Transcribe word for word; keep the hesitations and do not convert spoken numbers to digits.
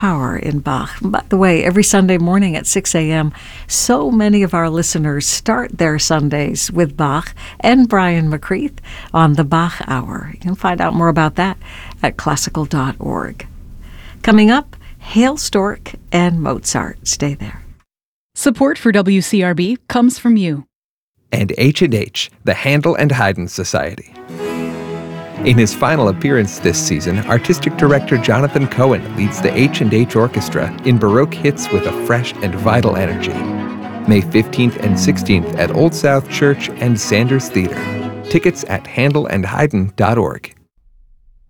Power in Bach. By the way, every Sunday morning at six a.m., so many of our listeners start their Sundays with Bach and Brian McCreath on the Bach Hour. You can find out more about that at classical dot org. Coming up, Hale Stork and Mozart. Stay there. Support for W C R B comes from you. And H and H, the Handel and Haydn Society. In his final appearance this season, artistic director Jonathan Cohen leads the H and H Orchestra in Baroque hits with a fresh and vital energy. May fifteenth and sixteenth at Old South Church and Sanders Theater. Tickets at handel and haydn dot org.